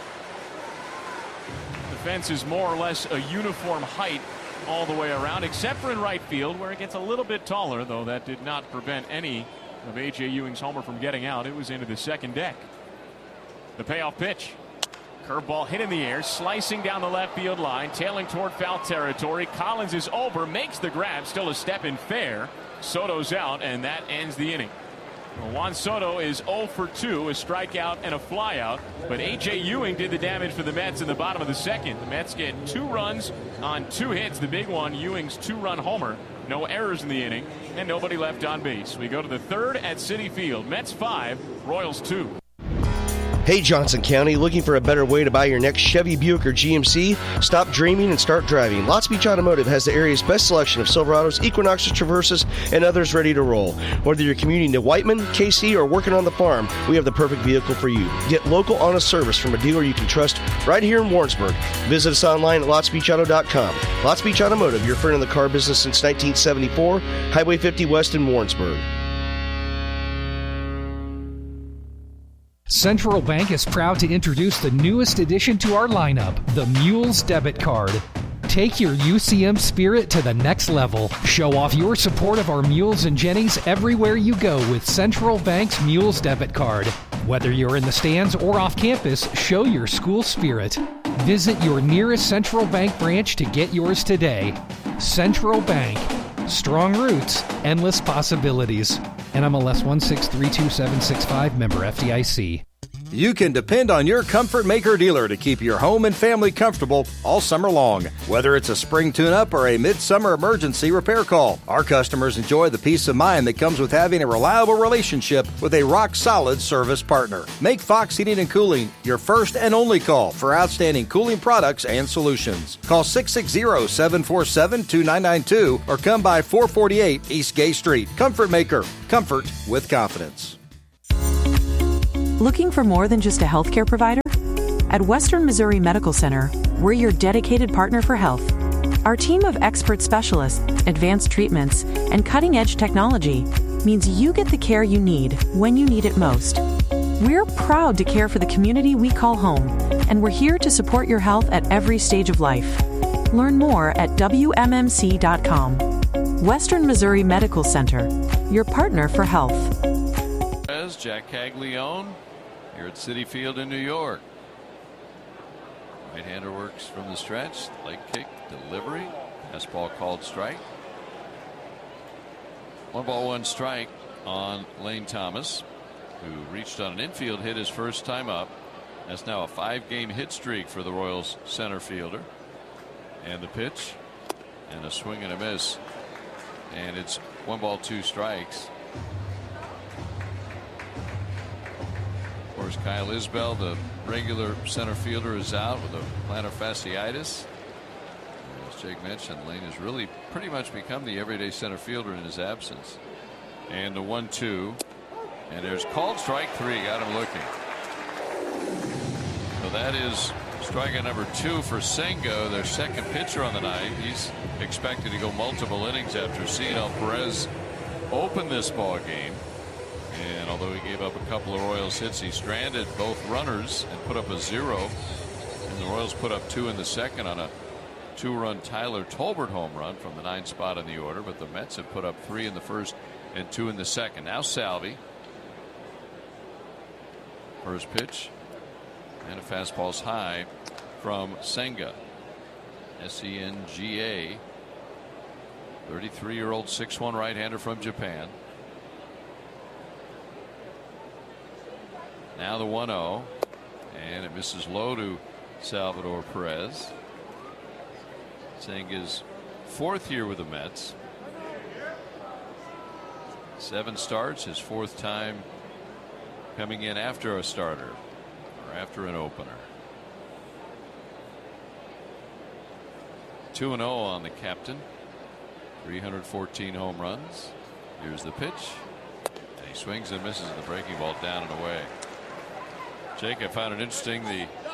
[SPEAKER 3] The fence is more or less a uniform height all the way around, except for in right field where it gets a little bit taller, though that did not prevent any of A.J. Ewing's homer from getting out. It was into the second deck. The payoff pitch. Curveball hit in the air, slicing down the left field line, tailing toward foul territory. Collins is over, makes the grab, still a step in fair. Soto's out, and that ends the inning. Well, Juan Soto is 0 for 2, a strikeout and a flyout, but A.J. Ewing did the damage for the Mets in the bottom of the second. The Mets get 2 runs on 2 hits. The big one, Ewing's 2-run homer. No errors in the inning, and nobody left on base. We go to the third at Citi Field. Mets 5, Royals 2.
[SPEAKER 15] Hey, Johnson County, looking for a better way to buy your next Chevy, Buick, or GMC? Stop dreaming and start driving. Lots Beach Automotive has the area's best selection of Silverados, Equinoxes, Traverses, and others ready to roll. Whether you're commuting to Whiteman, KC, or working on the farm, we have the perfect vehicle for you. Get local, honest service from a dealer you can trust right here in Warrensburg. Visit us online at lotsbeachauto.com. Lots Beach Automotive, your friend in the car business since 1974, Highway 50 West in Warrensburg.
[SPEAKER 1] Central Bank is proud to introduce the newest addition to our lineup, the Mules Debit Card. Take your UCM spirit to the next level. Show off your support of our Mules and Jennings everywhere you go with Central Bank's Mules Debit Card. Whether you're in the stands or off campus, show your school spirit. Visit your nearest Central Bank branch to get yours today. Central Bank. Strong roots, endless possibilities. NMLS 1632765, member FDIC.
[SPEAKER 11] You can depend on your Comfort Maker dealer to keep your home and family comfortable all summer long. Whether it's a spring tune-up or a midsummer emergency repair call, our customers enjoy the peace of mind that comes with having a reliable relationship with a rock-solid service partner. Make Fox Heating and Cooling your first and only call for outstanding cooling products and solutions. Call 660-747-2992 or come by 448 East Gay Street. Comfort Maker. Comfort with confidence.
[SPEAKER 12] Looking for more than just a healthcare provider? At Western Missouri Medical Center, we're your dedicated partner for health. Our team of expert specialists, advanced treatments, and cutting-edge technology means you get the care you need when you need it most. We're proud to care for the community we call home, and we're here to support your health at every stage of life. Learn more at WMMC.com. Western Missouri Medical Center, your partner for health.
[SPEAKER 6] Jack Caglione here at Citi Field in New York. Right-hander works from the stretch. Leg kick, delivery. Fastball called strike. 1-1 strike on Lane Thomas, who reached on an infield hit his first time up. That's now a 5-game hit streak for the Royals center fielder. And the pitch, and a swing and a miss. And it's 1-2 strikes. Of course, Kyle Isbell, the regular center fielder, is out with a plantar fasciitis. As Jake mentioned, Lane has really pretty much become the everyday center fielder in his absence. And the 1-2, and there's called strike 3. Got him looking. So that is strikeout number 2 for Senga, their second pitcher on the night. He's expected to go multiple innings after Cionel Perez opened this ball game. And although he gave up a couple of Royals hits, he stranded both runners and put up a 0. And the Royals put up 2 in the second on a 2-run Tyler Tolbert home run from the 9th spot in the order. But the Mets have put up 3 in the first and 2 in the second. Now Salvi. First pitch. And a fastball's high from Senga. Senga. 33-year-old 6'1" right-hander from Japan. Now the 1-0, and it misses low to Salvador Perez. Senga's 4th year with the Mets. 7 starts, his 4th time coming in after a starter or after an opener. 2-0 on the captain. 314 home runs. Here's the pitch. And he swings and misses the breaking ball down and away. Jake, I found it interesting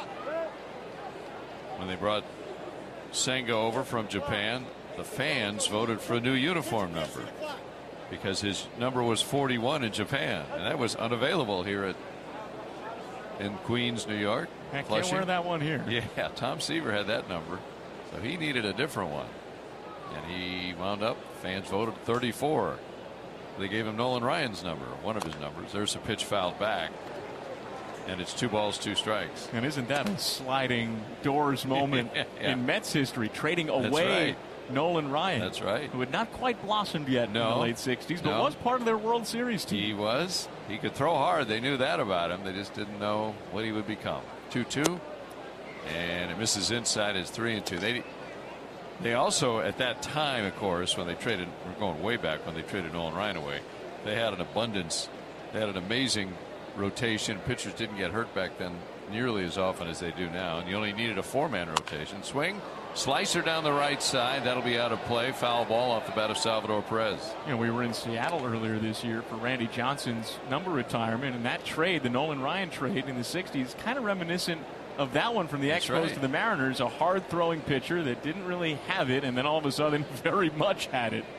[SPEAKER 6] when they brought Senga over from Japan, the fans voted for a new uniform number because his number was 41 in Japan, and that was unavailable here in Queens, New York.
[SPEAKER 3] I can't wear that one here.
[SPEAKER 6] Yeah, Tom Seaver had that number, so he needed a different one, and he wound up. Fans voted 34. They gave him Nolan Ryan's number, one of his numbers. There's a pitch fouled back. And it's 2 balls, 2 strikes.
[SPEAKER 3] And isn't that a sliding doors moment in Mets history, trading away Nolan Ryan?
[SPEAKER 6] That's right.
[SPEAKER 3] Who had not quite blossomed yet in the late 60s, but was part of their World Series team.
[SPEAKER 6] He was. He could throw hard. They knew that about him. They just didn't know what he would become. 2-2. And it misses inside. It's 3-2. They also, at that time, of course, when they traded, we're going way back when they traded Nolan Ryan away, they had an abundance. They had an amazing rotation. Pitchers didn't get hurt back then nearly as often as they do now, and you only needed a 4-man rotation. Swing, slicer down the right side. That'll be out of play. Foul ball off the bat of Salvador Perez.
[SPEAKER 3] You know, we were in Seattle earlier this year for Randy Johnson's number retirement, and that trade, the Nolan Ryan trade in the 60s, kind of reminiscent of that one from the Expos to the Mariners. A hard-throwing pitcher that didn't really have it, and then all of a sudden very much had it.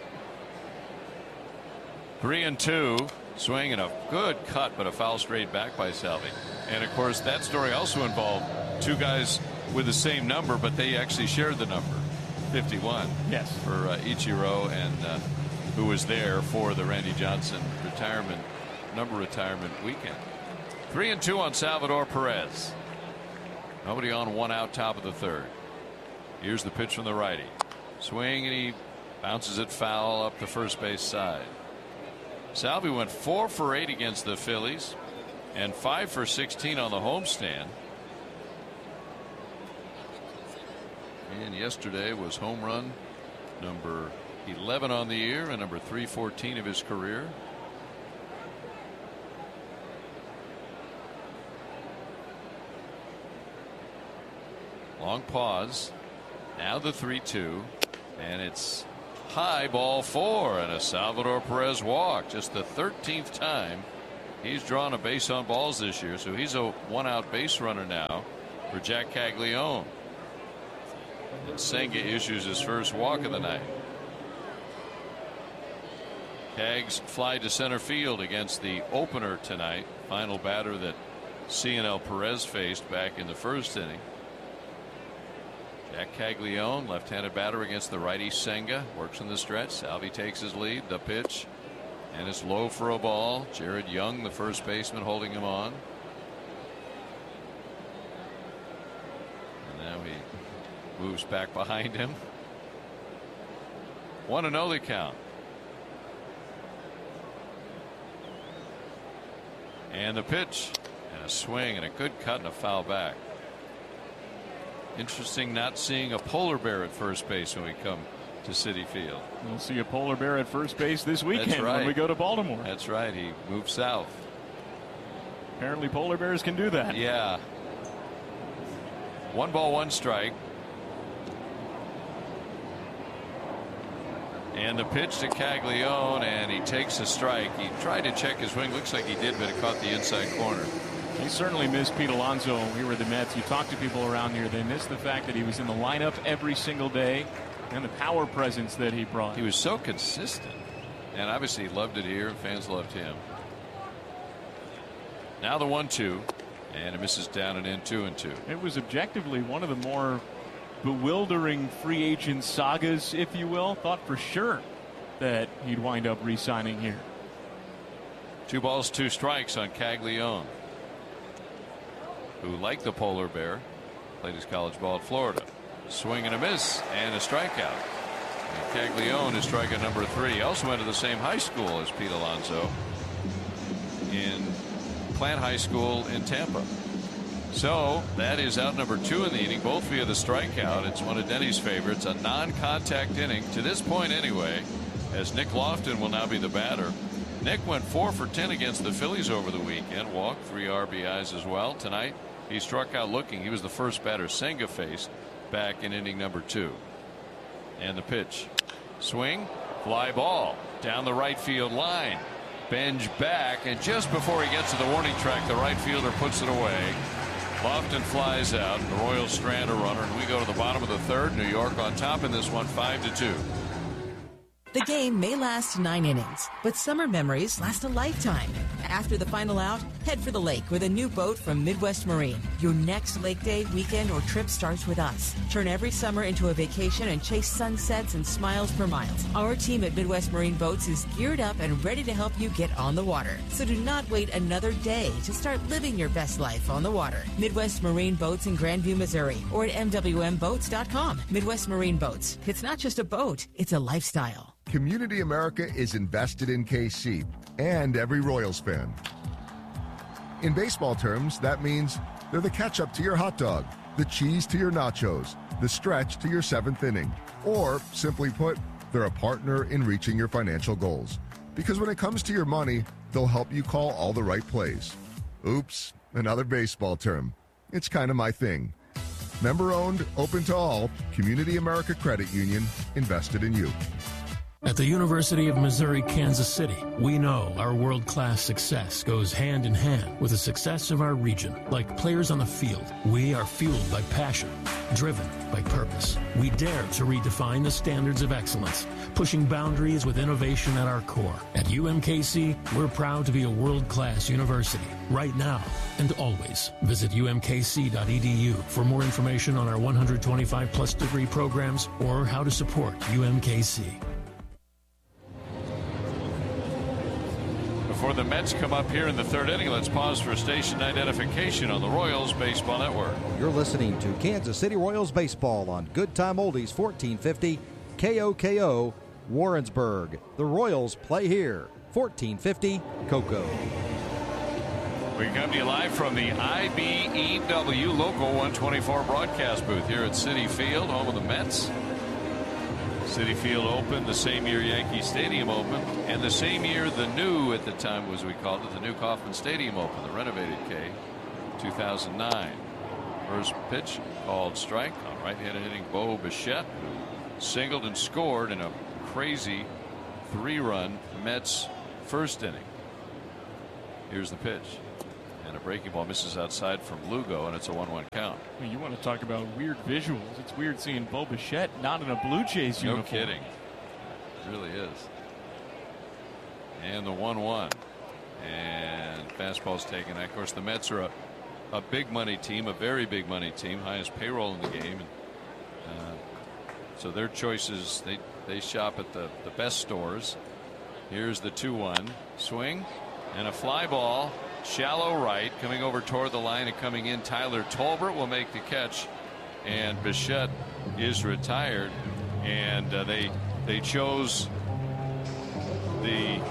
[SPEAKER 6] 3-2. Swing and a good cut, but a foul straight back by Salvi. And of course, that story also involved 2 guys with the same number, but they actually shared the number, 51.
[SPEAKER 3] Yes.
[SPEAKER 6] For Ichiro, and who was there for the Randy Johnson number retirement weekend. 3-2 on Salvador Perez. Nobody on, 1 out, top of the 3rd. Here's the pitch from the righty. Swing, and he bounces it foul up the first base side. Salvi went 4 for 8 against the Phillies and 5 for 16 on the homestand. And yesterday was home run number 11 on the year and number 314 of his career. Long pause. Now the 3-2. And it's high, ball 4, and a Salvador Perez walk. Just the 13th time he's drawn a base on balls this year. So he's a 1-out base runner now for Jack Caglione. And Senga issues his first walk of the night. Cags fly to center field against the opener tonight. Final batter that Cionel Perez faced back in the first inning. Jack Caglione, left-handed batter against the righty Senga, works in the stretch. Salvi takes his lead. The pitch, and it's low for a ball. Jared Young, the first baseman, holding him on. And now he moves back behind him. 1-0 the count. And the pitch, and a swing, and a good cut and a foul back. Interesting not seeing a polar bear at first base when we come to Citi Field.
[SPEAKER 3] We'll see a polar bear at first base this weekend when we go to Baltimore.
[SPEAKER 6] That's right. He moved south.
[SPEAKER 3] Apparently polar bears can do that.
[SPEAKER 6] Yeah. 1 ball, 1 strike. And the pitch to Caglione, and he takes a strike. He tried to check his swing. Looks like he did, but it caught the inside corner.
[SPEAKER 3] He certainly missed Pete Alonso when we were the Mets. You talk to people around here, they miss the fact that he was in the lineup every single day and the power presence that he brought.
[SPEAKER 6] He was so consistent, and obviously he loved it here. Fans loved him. Now the 1-2, and it misses down and in, 2-2.
[SPEAKER 3] It was objectively one of the more bewildering free agent sagas, if you will. Thought for sure that he'd wind up re-signing here.
[SPEAKER 6] 2 balls, 2 strikes on Caglione, who, like the polar bear, played his college ball at Florida. Swing and a miss and a strikeout. And Caglione is strikeout number 3. He also went to the same high school as Pete Alonso in Plant High School in Tampa. So that is out number 2 in the inning, both via the strikeout. It's one of Denny's favorites, a non-contact inning to this point anyway, as Nick Lofton will now be the batter. Nick went 4 for 10 against the Phillies over the weekend, walked 3 RBIs as well. Tonight he struck out looking. He was the first batter Senga faced back in inning number 2. And the pitch, swing, fly ball down the right field line. Benj back, and just before he gets to the warning track, the right fielder puts it away. Lofton flies out. The Royals strand a runner, and we go to the bottom of the 3rd. New York on top in this one, 5-2.
[SPEAKER 16] The game may last 9 innings, but summer memories last a lifetime. After the final out, head for the lake with a new boat from Midwest Marine. Your next lake day, weekend, or trip starts with us. Turn every summer into a vacation and chase sunsets and smiles per miles. Our team at Midwest Marine Boats is geared up and ready to help you get on the water. So do not wait another day to start living your best life on the water. Midwest Marine Boats in Grandview, Missouri, or at MWMBoats.com. Midwest Marine Boats. It's not just a boat, it's a lifestyle.
[SPEAKER 17] Community America is invested in KC and every Royals fan. In baseball terms, that means they're the ketchup to your hot dog, the cheese to your nachos, the stretch to your 7th inning. Or, simply put, they're a partner in reaching your financial goals. Because when it comes to your money, they'll help you call all the right plays. Oops, another baseball term. It's kind of my thing. Member-owned, open to all, Community America Credit Union, invested in you.
[SPEAKER 18] At the University of Missouri, Kansas City, we know our world-class success goes hand in hand with the success of our region. Like players on the field, we are fueled by passion, driven by purpose. We dare to redefine the standards of excellence, pushing boundaries with innovation at our core. At UMKC, we're proud to be a world-class university, right now and always. Visit umkc.edu for more information on our 125-plus degree programs or how to support UMKC.
[SPEAKER 6] Before the Mets come up here in the 3rd inning, let's pause for station identification on the Royals Baseball Network.
[SPEAKER 19] You're listening to Kansas City Royals Baseball on Good Time Oldies 1450 KOKO Warrensburg. The Royals play here. 1450 Cocoa.
[SPEAKER 6] We come to you live from the IBEW Local 124 broadcast booth here at Citi Field, home of the Mets. Citi Field opened the same year Yankee Stadium opened, and the same year the new, at the time was we called it, the new Kauffman Stadium opened, the renovated K, 2009. First pitch called strike on right-handed hitting Bo Bichette, who singled and scored in a crazy 3-run Mets first inning. Here's the pitch. And a breaking ball misses outside from Lugo, and it's a 1-1 count.
[SPEAKER 3] Well, you want to talk about weird visuals. It's weird seeing Bo Bichette not in a Blue Jays uniform.
[SPEAKER 6] No kidding. It really is. And the 1-1. And fastball's taken. Of course, the Mets are a big money team, a very big money team, highest payroll in the game. So their choices, they shop at the best stores. Here's the 2-1 swing and a fly ball. Shallow right, coming over toward the line and coming in. Tyler Tolbert will make the catch, and Bichette is retired. And they chose the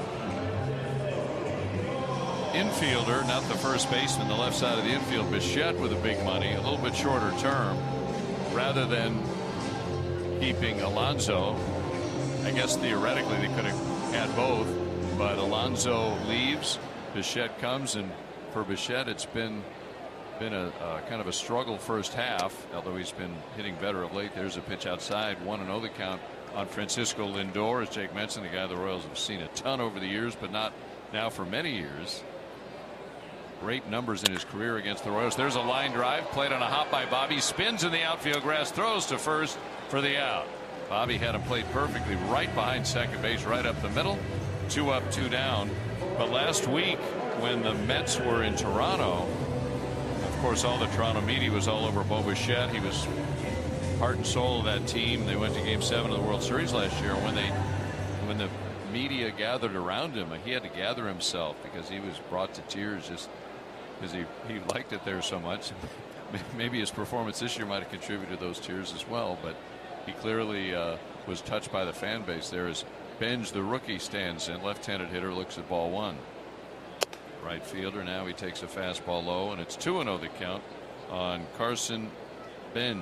[SPEAKER 6] infielder, not the first baseman, the left side of the infield, Bichette with the big money, a little bit shorter term, rather than keeping Alonso. I guess theoretically they could have had both, but Alonso leaves. Bichette comes, and for Bichette it's been a kind of a struggle first half, although he's been hitting better of late. There's a pitch outside, 1-0 the count on Francisco Lindor. As Jake mentioned, the guy the Royals have seen a ton over the years, but not now for many years. Great numbers in his career against the Royals. There's a line drive played on a hop by Bobby, spins in the outfield grass, throws to first for the out. Bobby had him played perfectly right behind second base, right up the middle. 2 up, 2 down. But last week, when the Mets were in Toronto, of course, all the Toronto media was all over Bo Bichette. He was heart and soul of that team. They went to Game 7 of the World Series last year. When the media gathered around him, he had to gather himself because he was brought to tears just because he liked it there so much. Maybe his performance this year might have contributed to those tears as well, but he clearly was touched by the fan base there as Benj, the rookie, stands in. Left-handed hitter, looks at ball 1. Right fielder, now he takes a fastball low, and it's 2-0 the count on Carson Benj.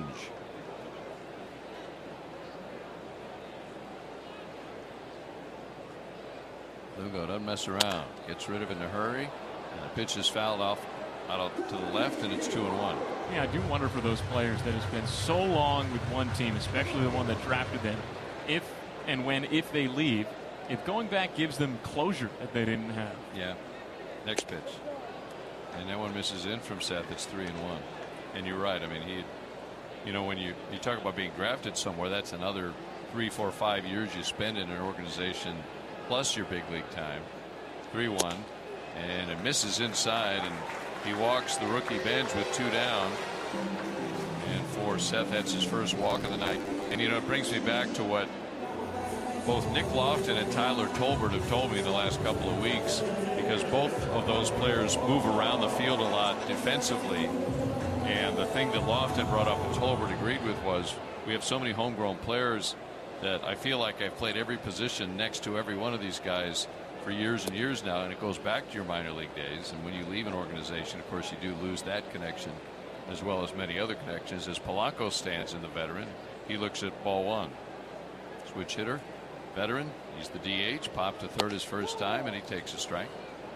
[SPEAKER 6] Lugo doesn't mess around, gets rid of it in a hurry, and the pitch is fouled off out to the left, and it's 2-1.
[SPEAKER 3] Yeah, I do wonder for those players that has been so long with one team, especially the one that drafted them, if they leave, if going back gives them closure that they didn't have.
[SPEAKER 6] Yeah. Next pitch. And that one misses in from Seth. It's 3-1. And you're right. I mean, when you talk about being drafted somewhere, that's another 3, 4, 5 years you spend in an organization plus your big league time. 3-1. And it misses inside, and he walks the rookie Benj with 2 down. And for Seth, that's his first walk of the night. And it brings me back to what both Nick Lofton and Tyler Tolbert have told me in the last couple of weeks, because both of those players move around the field a lot defensively. And the thing that Lofton brought up and Tolbert agreed with was we have so many homegrown players that I feel like I've played every position next to every one of these guys for years and years now, and it goes back to your minor league days. And when you leave an organization, of course, you do lose that connection as well as many other connections. As Polanco stands in, the veteran, he looks at ball 1. Switch hitter, veteran, he's the DH, popped to third his first time, and he takes a strike.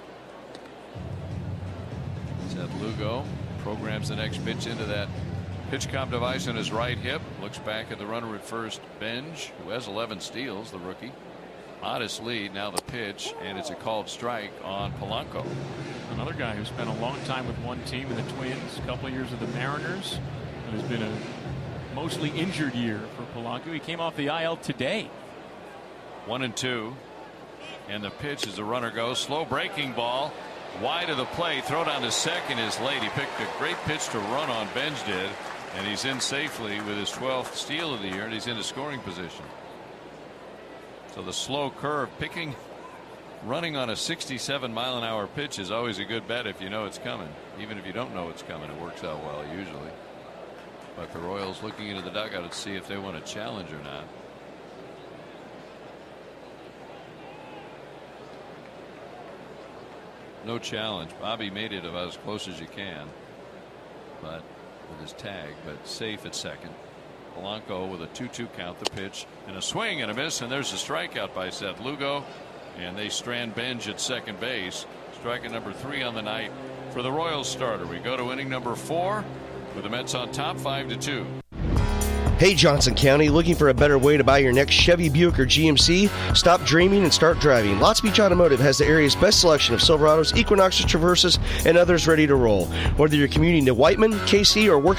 [SPEAKER 6] Seth Lugo programs the next pitch into that pitch-com device on his right hip. Looks back at the runner at first, Benj, who has 11 steals, the rookie. Modest lead, now the pitch, and it's a called strike on Polanco.
[SPEAKER 3] Another guy who spent a long time with one team in the Twins, a couple of years with the Mariners. It has been a mostly injured year for Polanco. He came off the IL today.
[SPEAKER 6] 1-2, and the pitch as the runner goes. Slow breaking ball, wide of the plate. Throw down to second is late. He picked a great pitch to run on. Benj did, and he's in safely with his 12th steal of the year, and he's in a scoring position. So the slow curve, running on a 67-mile-an-hour pitch is always a good bet if you know it's coming. Even if you don't know it's coming, it works out well usually. But the Royals looking into the dugout to see if they want to challenge or not. no challenge. Bobby made it about as close as you can, but with his tag, but safe at second. Polanco with a 2-2 count, the pitch, and a swing and a miss, and there's a strikeout by Seth Lugo, and they strand Benj at second base. Strikeout number 3 on the night for the Royals starter. We go to inning number 4 with the Mets on top 5-2.
[SPEAKER 15] Hey, Johnson County, looking for a better way to buy your next Chevy, Buick, or GMC? Stop dreaming and start driving. Lots Beach Automotive has the area's best selection of Silverados, Equinoxes, Traverses, and others ready to roll. Whether you're commuting to Whiteman, KC, or working